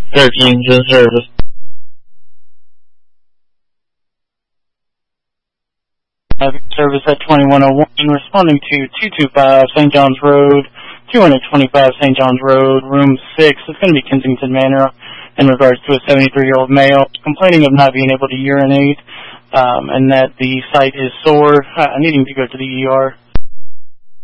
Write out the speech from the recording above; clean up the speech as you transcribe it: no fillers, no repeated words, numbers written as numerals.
13 to service. Service at 2101, responding to 225 St. John's Road, 225 St. John's Road, room 6. It's going to be Kensington Manor in regards to a 73-year-old male complaining of not being able to urinate and that the site is sore, needing to go to the ER.